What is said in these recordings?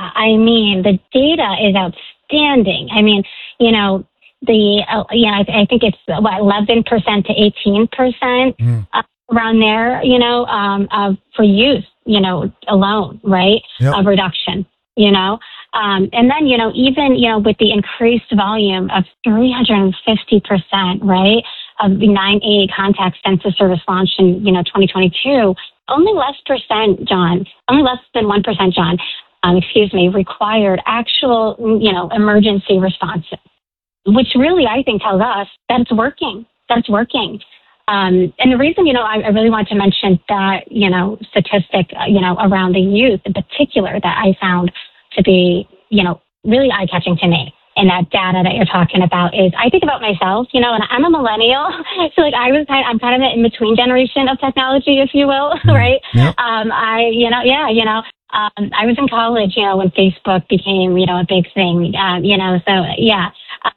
I mean, the data is outstanding. I mean, I think it's 11% to 18% around there, for youth, alone, right? Yep. Of reduction, and then, even, with the increased volume of 350%, right, of the 988 contact census service launch in, 2022, only less than 1%, John, required actual, emergency responses, which really, I think, tells us that it's working. That's working. And the reason, I really want to mention that, statistic, around the youth in particular that I found to be, really eye-catching to me. And that data that you're talking about is, I think about myself, and I'm a millennial, so I'm kind of an in-between generation of technology, if you will, right? Yep. I was in college, when Facebook became, a big thing, so yeah.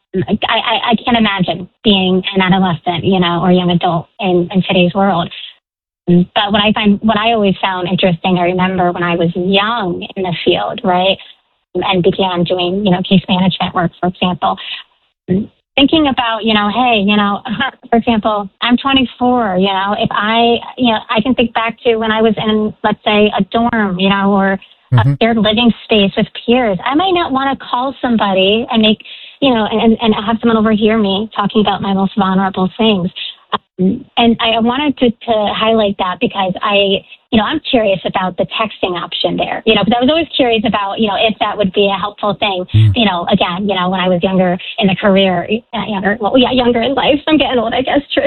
I can't imagine being an adolescent, or young adult in today's world. But what I always found interesting, I remember when I was young in the field, right, and began doing, case management work, for example, thinking about, hey, for example, I'm 24, if I can think back to when I was in, let's say, a dorm, or a shared living space with peers. I might not want to call somebody and make, and have someone overhear me talking about my most vulnerable things. And I wanted to highlight that because I'm curious about the texting option there, because I was always curious about, if that would be a helpful thing, again, when I was younger in the career, younger in life. I'm getting old, I guess, Trish.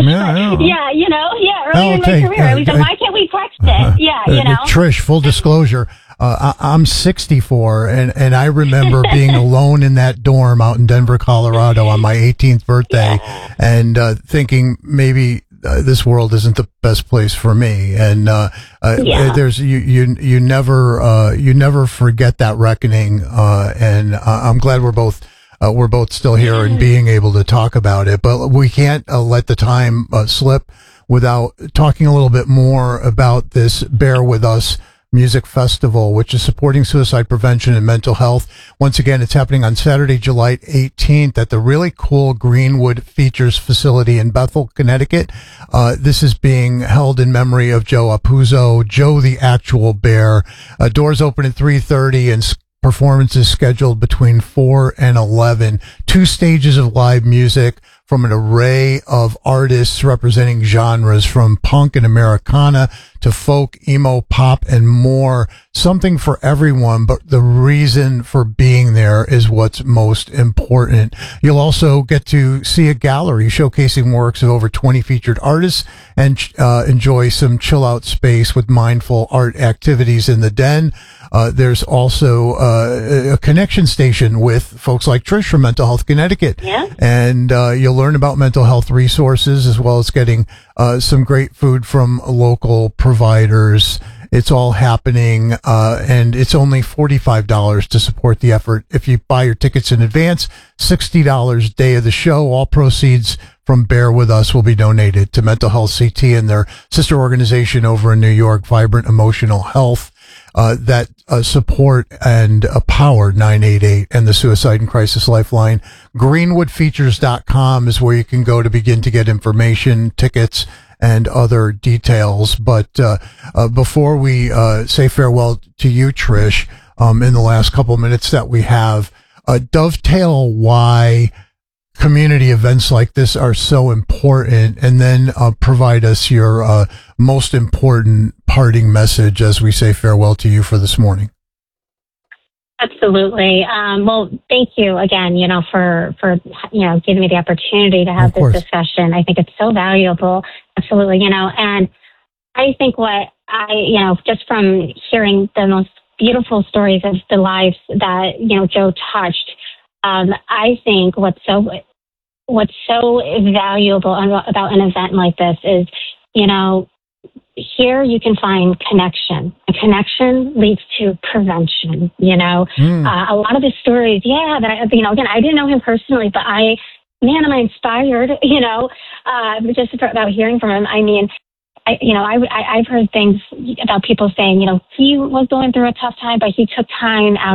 Earlier in my career. I was like, why can't we text it? Trish, full disclosure, I'm 64, and I remember being alone in that dorm out in Denver, Colorado on my 18th birthday, and thinking maybe this world isn't the best place for me. And there's you never forget that reckoning. And I'm glad we're both still here and being able to talk about it. But we can't let the time slip without talking a little bit more about this Bear With Us Music Festival, which is supporting suicide prevention and mental health. Once again, it's happening on Saturday, July 18th at the really cool Greenwood Features facility in Bethel, Connecticut. This is being held in memory of Joe Apuzzo, Joe the Actual Bear. Doors open at 3:30 and performances scheduled between 4 and 11. 2 stages of live music from an array of artists representing genres from punk and Americana to folk, emo, pop, and more. Something for everyone, but the reason for being there is what's most important. You'll also get to see a gallery showcasing works of over 20 featured artists and enjoy some chill-out space with mindful art activities in the den. There's also a connection station with folks like Trish from Mental Health Connecticut. Yeah. And you'll learn about mental health resources as well as getting some great food from local providers. It's all happening, and it's only $45 to support the effort. If you buy your tickets in advance, $60 day of the show. All proceeds from Bear With Us will be donated to Mental Health CT and their sister organization over in New York, Vibrant Emotional Health, that support and power 988 and the Suicide and Crisis Lifeline. Greenwoodfeatures.com is where you can go to begin to get information, tickets, and other details. But before we say farewell to you, Trish, in the last couple minutes that we have, dovetail why community events like this are so important, and then provide us your most important parting message as we say farewell to you for this morning. Absolutely. Well, thank you again, for giving me the opportunity to have this discussion. I think it's so valuable. Absolutely. And I think what just from hearing the most beautiful stories of the lives that, Joe touched, I think what's so valuable about an event like this is, here you can find connection. And connection leads to prevention, A lot of the stories, that I didn't know him personally, but I'm inspired, just about hearing from him. I mean, I've heard things about people saying, he was going through a tough time, but he took time out